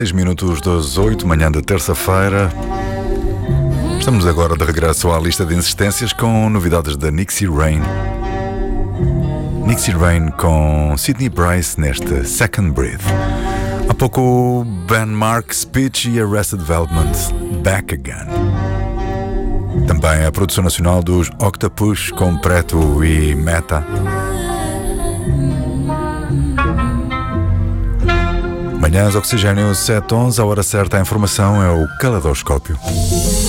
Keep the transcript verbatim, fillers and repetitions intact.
seis minutos das oito, manhã da terça-feira. Estamos agora de regresso à lista de insistências com novidades da Nixie Rain. Nixie Rain com Sidney Brice neste Second Breath. Há pouco Ben Mark, Speech e Arrested Development, Back Again. Também a produção nacional dos Octopus com Preto e Meta. Manhãs Oxigênio sete onze, a hora certa, a informação é o Caleidoscópio.